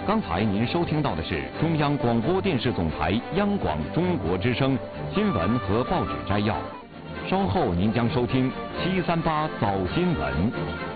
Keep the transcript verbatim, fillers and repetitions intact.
刚才您收听到的是中央广播电视总台央广中国之声新闻和报纸摘要，稍后您将收听七三八早新闻。